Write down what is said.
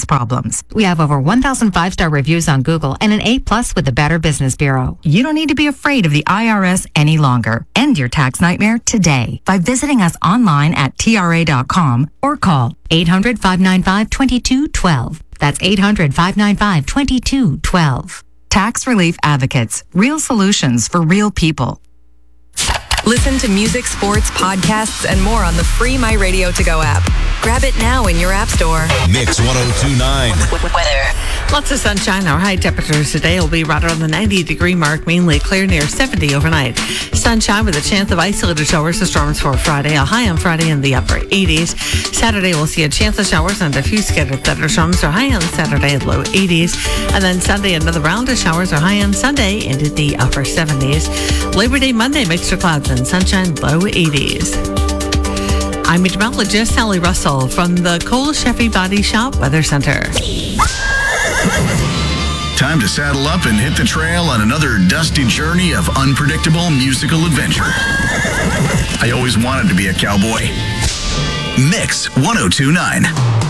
tax problems. We have over 1,000 5-star reviews on Google and an A+ with the Better Business Bureau. You don't need to be afraid of the IRS any longer. End your tax nightmare today by visiting us online at TRA.com or call 800-595-2212. That's 800-595-2212. Tax Relief Advocates. Real solutions for real people. Listen to music, sports, podcasts, and more on the free My Radio To Go app. Grab it now in your app store. Mix 102.9. Weather. Lots of sunshine. Our high temperatures today will be right around the 90-degree mark, mainly clear near 70 overnight. Sunshine with a chance of isolated showers or storms for Friday. A high on Friday in the upper 80s. Saturday we'll see a chance of showers and a few scattered thunderstorms or high on Saturday, low 80s. And then Sunday another round of showers or high on Sunday into the upper 70s. Labor Day Monday, mixed with clouds and sunshine, low 80s. I'm meteorologist Sally Russell from the Cole Sheffy Body Shop Weather Center. Time to saddle up and hit the trail on another dusty journey of unpredictable musical adventure. I always wanted to be a cowboy. Mix 102.9.